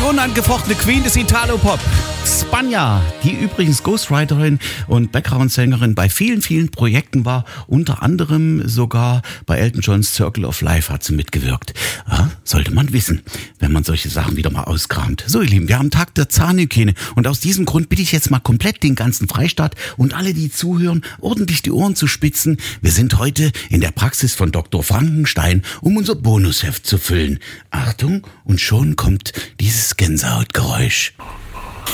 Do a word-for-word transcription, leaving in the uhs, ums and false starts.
unangefochtene Queen des Italo-Pop. Spanja, die übrigens Ghostwriterin und Background-Sängerin bei vielen, vielen Projekten war, unter anderem sogar bei Elton Johns Circle of Life hat sie mitgewirkt. Ja, sollte man wissen, wenn man solche Sachen wieder mal auskramt. So, ihr Lieben, wir haben Tag der Zahnhygiene und aus diesem Grund bitte ich jetzt mal komplett den ganzen Freistaat und alle, die zuhören, ordentlich die Ohren zu spitzen. Wir sind heute in der Praxis von Doktor Frankenstein, um unser Bonusheft zu füllen. Achtung, und schon kommt dieses Gänsehautgeräusch.